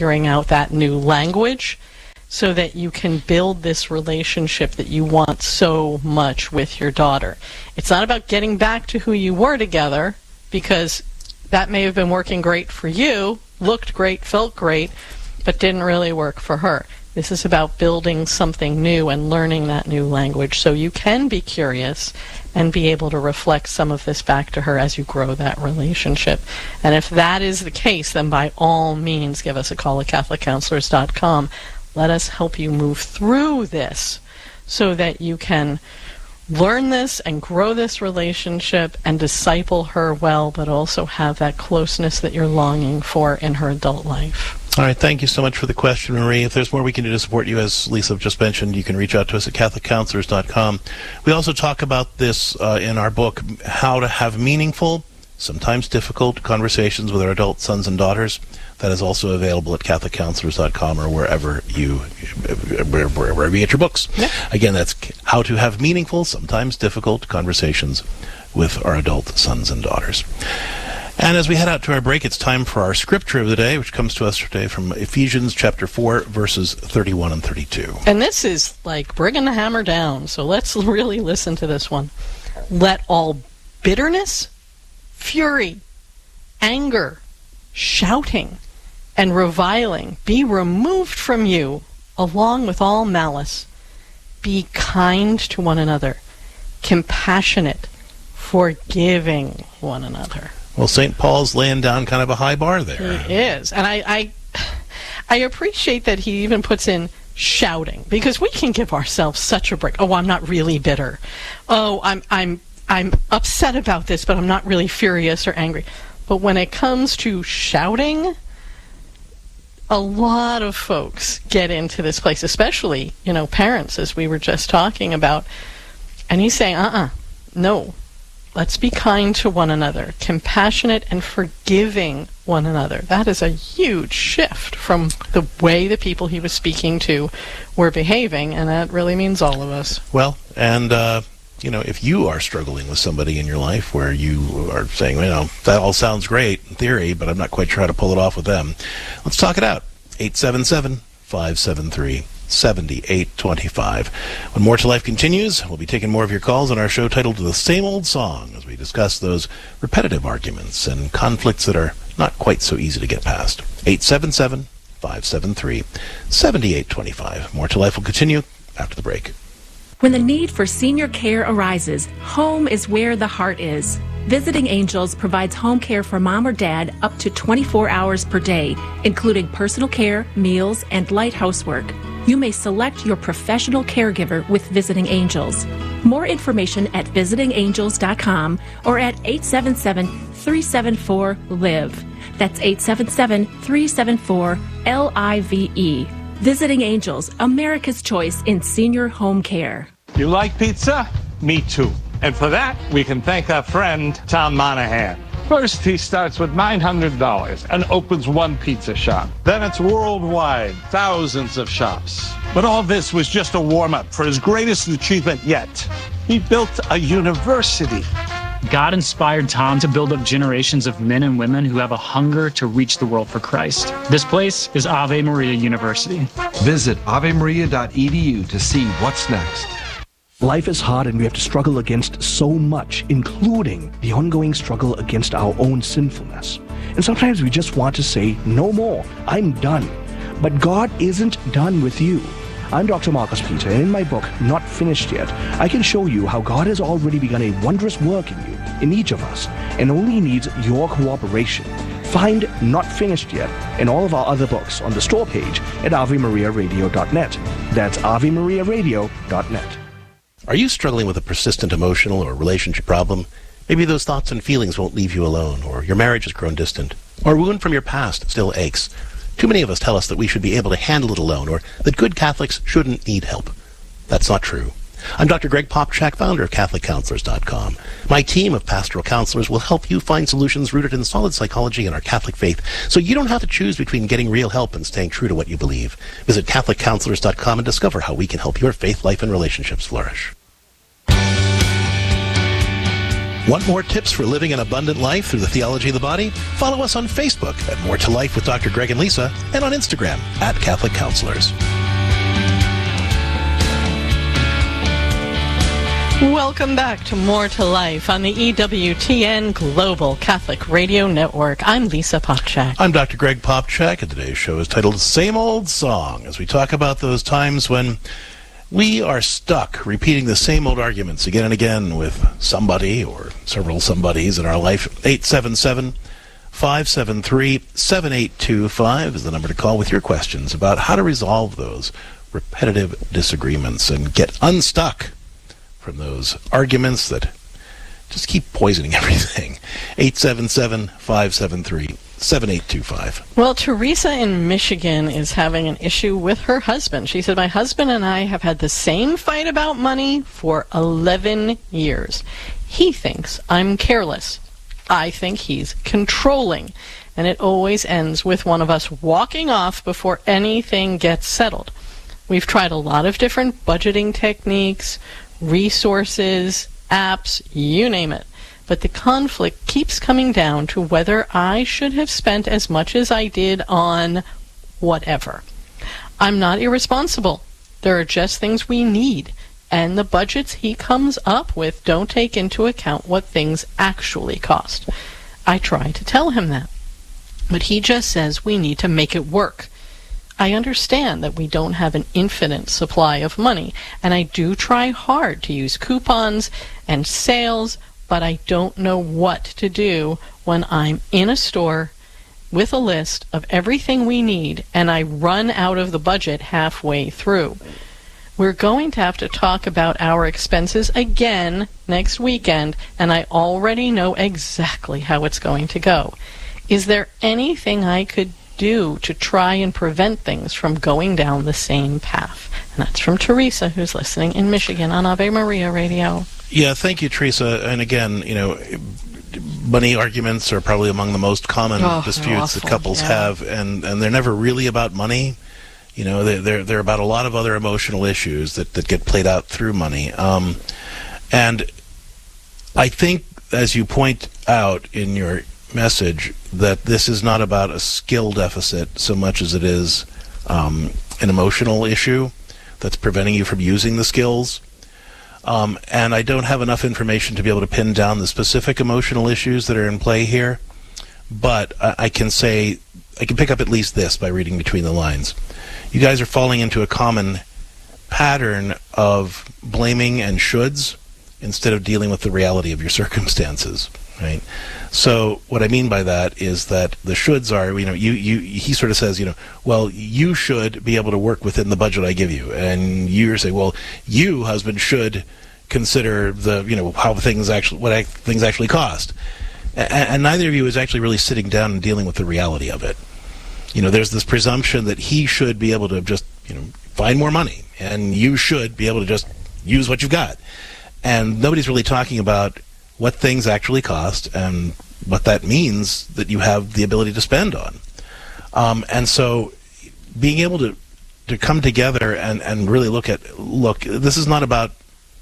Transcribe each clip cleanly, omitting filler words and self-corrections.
figuring out that new language so that you can build this relationship that you want so much with your daughter. It's not about getting back to who you were together, because that may have been working great for you, looked great, felt great, but didn't really work for her. This is about building something new and learning that new language so you can be curious and be able to reflect some of this back to her as you grow that relationship. And if that is the case, then by all means give us a call at CatholicCounselors.com. Let us help you move through this so that you can learn this and grow this relationship and disciple her well, but also have that closeness that you're longing for in her adult life. All right, thank you so much for the question, Marie. If there's more we can do to support you, as Lisa just mentioned, you can reach out to us at CatholicCounselors.com. We also talk about this in our book, How to Have Meaningful, Sometimes Difficult Conversations with Our Adult Sons and Daughters. That is also available at CatholicCounselors.com or wherever you get your books. Yeah. Again, that's How to Have Meaningful, Sometimes Difficult Conversations with Our Adult Sons and Daughters. And as we head out to our break, it's time for our scripture of the day, which comes to us today from Ephesians chapter 4, verses 31 and 32. And this is like bringing the hammer down, so let's really listen to this one. Let all bitterness, fury, anger, shouting, and reviling be removed from you, along with all malice. Be kind to one another, compassionate, forgiving one another. Well, St. Paul's laying down kind of a high bar there. He is. And I appreciate that he even puts in shouting, because we can give ourselves such a break. Oh, I'm not really bitter. Oh, I'm upset about this, but I'm not really furious or angry. But when it comes to shouting, a lot of folks get into this place, especially, parents, as we were just talking about. And he's saying, no. Let's be kind to one another, compassionate and forgiving one another. That is a huge shift from the way the people he was speaking to were behaving, and that really means all of us. Well, and, if you are struggling with somebody in your life where you are saying, that all sounds great in theory, but I'm not quite sure how to pull it off with them, let's talk it out. 877-573-7825. When More to Life continues, we'll be taking more of your calls on our show titled The Same Old Song, as we discuss those repetitive arguments and conflicts that are not quite so easy to get past. 877-573-7825. More to Life will continue after the break. When the need for senior care arises, home is where the heart is. Visiting Angels provides home care for mom or dad up to 24 hours per day, including personal care, meals, and light housework. You may select your professional caregiver with Visiting Angels. More information at visitingangels.com or at 877-374-LIVE. That's 877-374-LIVE. Visiting Angels, America's choice in senior home care. You like pizza? Me too. And for that, we can thank our friend, Tom Monahan. First, he starts with $900 and opens one pizza shop. Then it's worldwide, thousands of shops. But all this was just a warm-up for his greatest achievement yet. He built a university. God inspired Tom to build up generations of men and women who have a hunger to reach the world for Christ. This place is Ave Maria University. Visit avemaria.edu to see what's next. Life is hard and we have to struggle against so much, including the ongoing struggle against our own sinfulness. And sometimes we just want to say, no more, I'm done. But God isn't done with you. I'm Dr. Marcus Peter, and in my book, Not Finished Yet, I can show you how God has already begun a wondrous work in you, in each of us, and only needs your cooperation. Find Not Finished Yet and all of our other books on the store page at AveMariaRadio.net. That's AveMariaRadio.net. Are you struggling with a persistent emotional or relationship problem? Maybe those thoughts and feelings won't leave you alone, or your marriage has grown distant, or a wound from your past still aches. Too many of us tell us that we should be able to handle it alone, or that good Catholics shouldn't need help. That's not true. I'm Dr. Greg Popchak, founder of CatholicCounselors.com. My team of pastoral counselors will help you find solutions rooted in solid psychology and our Catholic faith, so you don't have to choose between getting real help and staying true to what you believe. Visit CatholicCounselors.com and discover how we can help your faith life and relationships flourish. Want more tips for living an abundant life through the theology of the body? Follow us on Facebook at More to Life with Dr. Greg and Lisa, and on Instagram at Catholic Counselors. Welcome back to More to Life on the EWTN Global Catholic Radio Network. I'm Lisa Popchak. I'm Dr. Greg Popchak, and today's show is titled Same Old Song, as we talk about those times when we are stuck repeating the same old arguments again and again with somebody or several somebodies in our life. 877-573-7825 is the number to call with your questions about how to resolve those repetitive disagreements and get unstuck from those arguments that just keep poisoning everything. 877-573-7825. Well, Teresa in Michigan is having an issue with her husband. She said, my husband and I have had the same fight about money for 11 years. He thinks I'm careless. I think he's controlling. And it always ends with one of us walking off before anything gets settled. We've tried a lot of different budgeting techniques, resources, apps, you name it. But the conflict keeps coming down to whether I should have spent as much as I did on whatever. I'm not irresponsible. There are just things we need, and the budgets he comes up with don't take into account what things actually cost. I try to tell him that, but he just says we need to make it work. I understand that we don't have an infinite supply of money, and I do try hard to use coupons and sales, but I don't know what to do when I'm in a store with a list of everything we need and I run out of the budget halfway through. We're going to have to talk about our expenses again next weekend, and I already know exactly how it's going to go. Is there anything I could do to try and prevent things from going down the same path? And that's from Teresa, who's listening in Michigan on Ave Maria Radio. Yeah, thank you, Teresa. And again, money arguments are probably among the most common disputes that couples have, and they're never really about money. They're about a lot of other emotional issues that get played out through money. And I think, as you point out in your message, that this is not about a skill deficit so much as it is an emotional issue that's preventing you from using the skills. And I don't have enough information to be able to pin down the specific emotional issues that are in play here, but I can pick up at least this by reading between the lines. You guys are falling into a common pattern of blaming and shoulds instead of dealing with the reality of your circumstances, right? So what I mean by that is that the shoulds are, he sort of says, well, you should be able to work within the budget I give you. And you say, well, you, husband, should consider what things actually cost. And neither of you is actually really sitting down and dealing with the reality of it. There's this presumption that he should be able to just, find more money, and you should be able to just use what you've got. And nobody's really talking about what things actually cost and what that means that you have the ability to spend on. And so being able to come together and really look, this is not about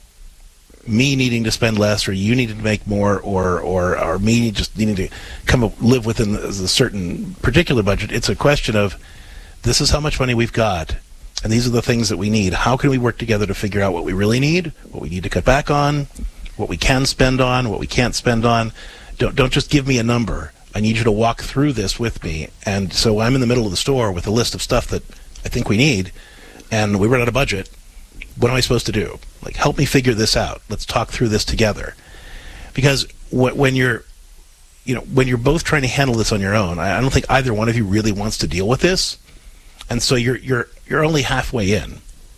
me needing to spend less or you needing to make more or me just needing to live within a certain particular budget. It's a question of, this is how much money we've got, and these are the things that we need. How can we work together to figure out what we really need, what we need to cut back on, what we can spend on, what we can't spend on? Don't just give me a number. I need you to walk through this with me. And so I'm in the middle of the store with a list of stuff that I think we need, and we run out of budget. What am I supposed to do? Help me figure this out. Let's talk through this together. Because when you're both trying to handle this on your own, I don't think either one of you really wants to deal with this, and so you're only halfway in.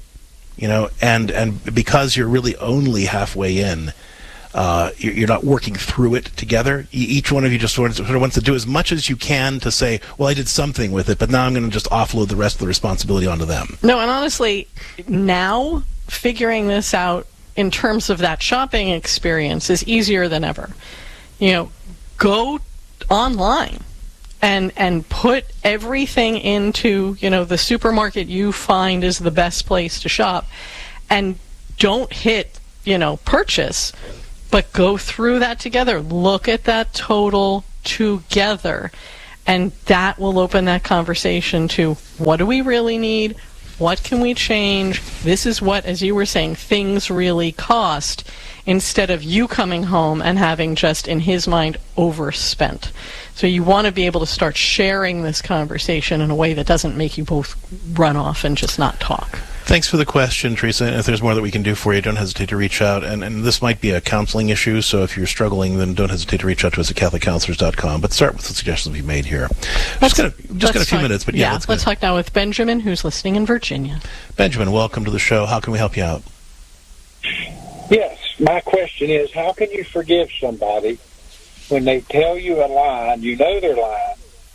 And because you're really only halfway in, you're not working through it together. Each one of you just sort of wants to do as much as you can to say, well, I did something with it, but now I'm going to just offload the rest of the responsibility onto them. No, and honestly, now figuring this out in terms of that shopping experience is easier than ever. Go online and put everything into, the supermarket you find is the best place to shop, and don't hit, purchase But go through that together. Look at that total together. And that will open that conversation to, what do we really need? What can we change? This is what, as you were saying, things really cost, instead of you coming home and having just, in his mind, overspent. So you want to be able to start sharing this conversation in a way that doesn't make you both run off and just not talk. Thanks for the question, Teresa. And if there's more that we can do for you, don't hesitate to reach out. And this might be a counseling issue, so if you're struggling, then don't hesitate to reach out to us at CatholicCounselors.com. But start with the suggestions we've made here. Just got a few minutes, but yeah. Let's talk now with Benjamin, who's listening in Virginia. Benjamin, welcome to the show. How can we help you out? Yes, my question is, how can you forgive somebody when they tell you a lie, and you know they're lying,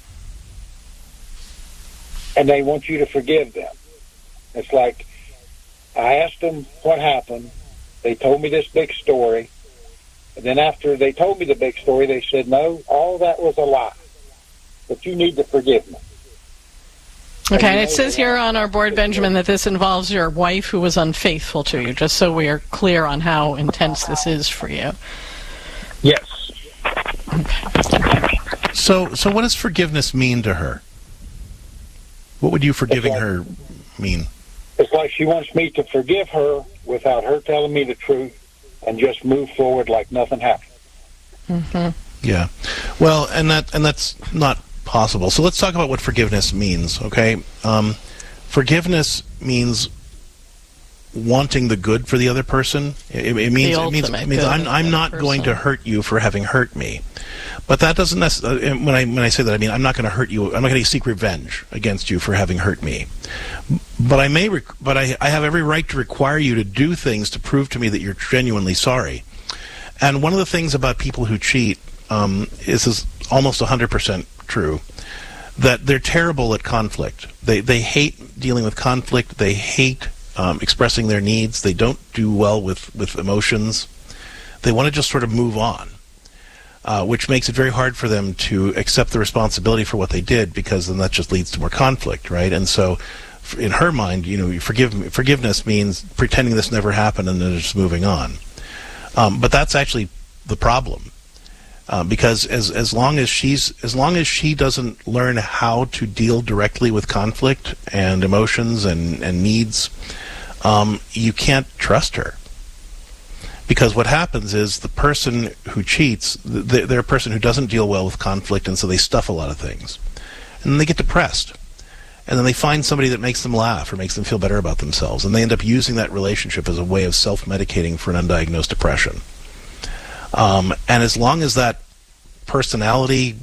and they want you to forgive them? It's like, I asked them what happened. They told me this big story. And then after they told me the big story, they said, no, all that was a lie. But you need to forgive me. Okay, and it says here on our board, Benjamin, that this involves your wife who was unfaithful to you, just so we are clear on how intense this is for you. Yes. Okay. So what does forgiveness mean to her? What would you forgiving her mean? It's like she wants me to forgive her without her telling me the truth and just move forward like nothing happened. Mm-hmm. Yeah. Well, and that's not possible. So let's talk about what forgiveness means, okay? Forgiveness means wanting the good for the other person. It means I'm not going to hurt you for having hurt me. But that doesn't necessarily, when I say that, I mean I'm not going to hurt you. I'm not going to seek revenge against you for having hurt me. But I have every right to require you to do things to prove to me that you're genuinely sorry. And one of the things about people who cheat is almost 100% true, that they're terrible at conflict. They hate dealing with conflict. They hate expressing their needs. They don't do well with emotions. They want to just sort of move on. Which makes it very hard for them to accept the responsibility for what they did, because then that just leads to more conflict, right? And so, in her mind, forgiveness means pretending this never happened and then just moving on. But that's actually the problem, because as long as she doesn't learn how to deal directly with conflict and emotions and needs, you can't trust her. Because what happens is the person who cheats, they're a person who doesn't deal well with conflict, and so they stuff a lot of things. And then they get depressed. And then they find somebody that makes them laugh or makes them feel better about themselves. And they end up using that relationship as a way of self-medicating for an undiagnosed depression. And as long as that personality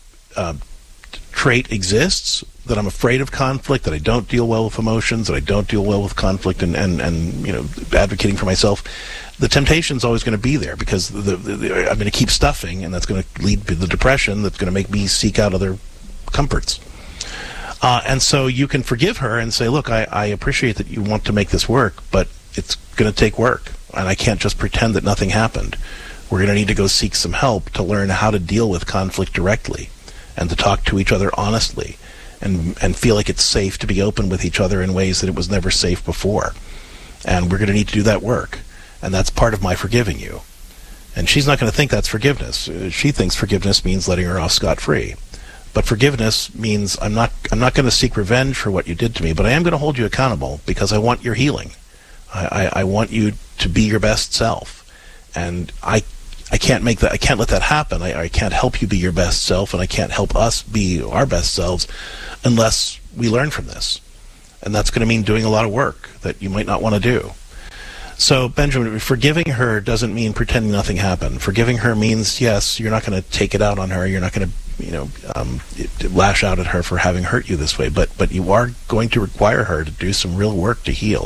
trait exists, that I'm afraid of conflict, that I don't deal well with emotions, that I don't deal well with conflict and advocating for myself, the temptation's always going to be there, because I'm going to keep stuffing, and that's going to lead to the depression that's going to make me seek out other comforts. And so you can forgive her and say, look, I appreciate that you want to make this work, but it's going to take work, and I can't just pretend that nothing happened. We're going to need to go seek some help to learn how to deal with conflict directly and to talk to each other honestly and feel like it's safe to be open with each other in ways that it was never safe before. And we're going to need to do that work. And that's part of my forgiving you. And she's not going to think that's forgiveness. She thinks forgiveness means letting her off scot-free. But forgiveness means I'm not going to seek revenge for what you did to me, but I am going to hold you accountable because I want your healing. I want you to be your best self. And I can't make that. I can't let that happen. I can't help you be your best self, and I can't help us be our best selves unless we learn from this. And that's going to mean doing a lot of work that you might not want to do. So, Benjamin, forgiving her doesn't mean pretending nothing happened. Forgiving her means, yes, you're not going to take it out on her. You're not going to, lash out at her for having hurt you this way. But you are going to require her to do some real work to heal.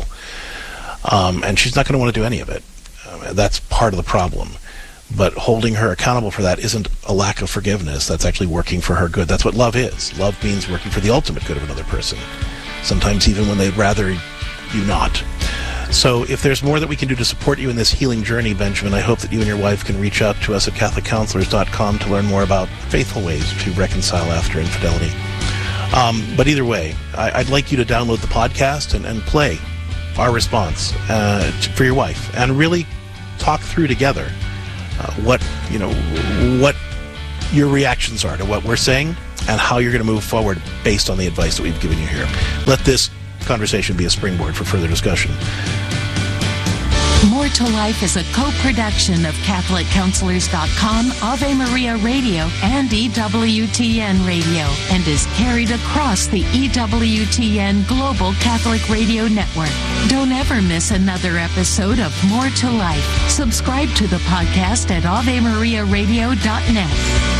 And she's not going to want to do any of it. That's part of the problem. But holding her accountable for that isn't a lack of forgiveness. That's actually working for her good. That's what love is. Love means working for the ultimate good of another person. Sometimes even when they'd rather you not. So if there's more that we can do to support you in this healing journey, Benjamin, I hope that you and your wife can reach out to us at CatholicCounselors.com to learn more about faithful ways to reconcile after infidelity. But either way, I'd like you to download the podcast and play our response for your wife and really talk through together what your reactions are to what we're saying and how you're going to move forward based on the advice that we've given you here. Let this conversation be a springboard for further discussion. More to Life is a co-production of CatholicCounselors.com, Ave Maria Radio, and EWTN Radio, and is carried across the EWTN Global Catholic Radio Network. Don't ever miss another episode of More to Life. Subscribe to the podcast at AveMariaRadio.net.